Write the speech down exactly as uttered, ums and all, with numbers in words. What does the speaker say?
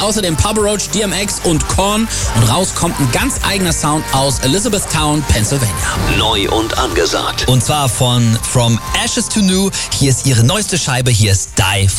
außerdem Papa Roach, D M X und Korn. Und raus kommt ein ganz eigener Sound aus Elizabethtown, Pennsylvania. Neu und angesagt. Und zwar von From Ashes to New. Hier ist ihre neueste Scheibe, hier ist Die